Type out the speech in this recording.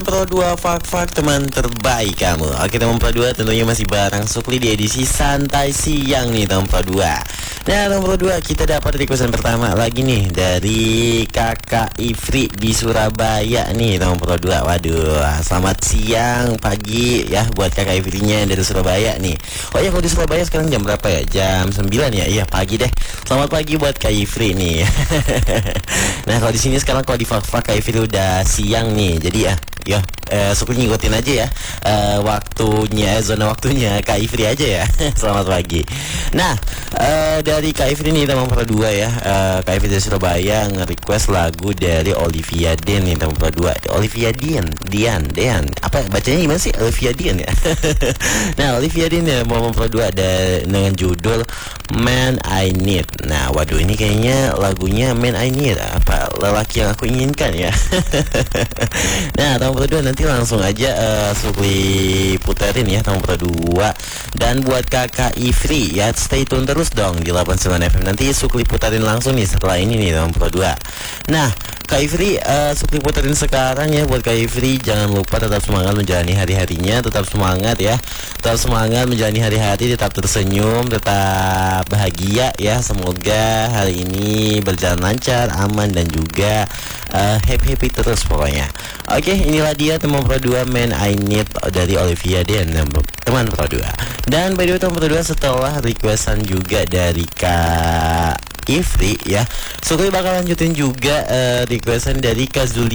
Pro 2 Fak teman terbaik kamu. Oke teman Pro 2, tentunya masih bareng Sukli di edisi santai siang nih teman Pro 2. Nah teman Pro 2, kita dapat requestan pertama lagi nih dari Kakak Ifri di Surabaya nih teman Pro 2. Waduh, selamat siang, pagi ya buat Kakak Ifrinya dari Surabaya nih. Oh ya, kalau di Surabaya sekarang jam berapa ya? Jam 9 ya? Iya, pagi deh. Selamat pagi buat Kak Ifri nih. Nah kalau di sini sekarang kalau di Fak Kak Ifri udah siang nih. Jadi Sukli ngikutin aja ya zona waktunya Kak Ifri aja ya. Selamat pagi. Nah dari Kak Ifri nih teman Pro 2 ya. Kak Ifri dari Surabaya nge-request lagu dari Olivia Dean nih teman Pro 2. Olivia Dean apa bacanya gimana sih? Olivia Dean ya. Nah Olivia Dean ya teman Pro 2 ada dengan judul Man I Need. Nah waduh, ini kayaknya lagunya Man I Need, apa lelaki yang aku inginkan ya. Nah teman Pro 2, nanti langsung aja Sukli puterin ya teman Pro 2. Dan buat Kakak Ifri ya, stay tune terus dong di 89 FM. Nanti Sukli puterin langsung nih setelah ini nih teman Pro 2. Nah Kak Ifri, Sukli puterin sekarang ya buat Kak Ifri. Jangan lupa tetap semangat menjalani hari-harinya. Tetap semangat ya. Tetap semangat menjalani hari-hari. Tetap tersenyum, tetap bahagia ya. Semoga hari ini berjalan lancar, aman, dan juga happy terus pokoknya. Oke, inilah dia teman Pro 2, Man I Need dari Olivia Dean teman Pro 2. Dan by the way teman Pro 2, setelah requestan juga dari Kak Ifri ya, Sukli bakal lanjutin juga requestan dari Kak Zuli